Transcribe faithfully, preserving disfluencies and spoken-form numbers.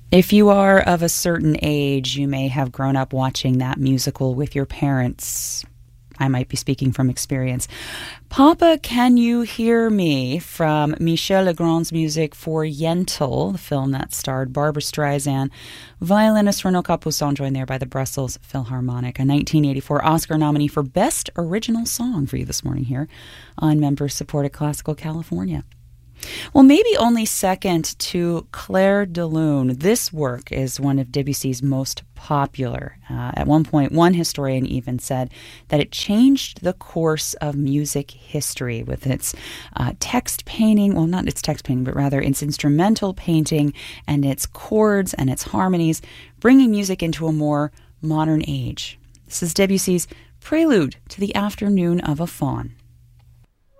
If you are of a certain age, you may have grown up watching that musical with your parents. I might be speaking from experience. Papa, Can You Hear Me? From Michel Legrand's music for Yentl, the film that starred Barbra Streisand. Violinist Renaud Capuçon joined there by the Brussels Philharmonic, a nineteen eighty-four Oscar nominee for Best Original Song for you this morning here on member-supported Classical California. Well, maybe only second to Clair de Lune, this work is one of Debussy's most popular. Uh, at one point, one historian even said that it changed the course of music history with its uh, text painting, well, not its text painting, but rather its instrumental painting and its chords and its harmonies, bringing music into a more modern age. This is Debussy's Prelude to the Afternoon of a Faun.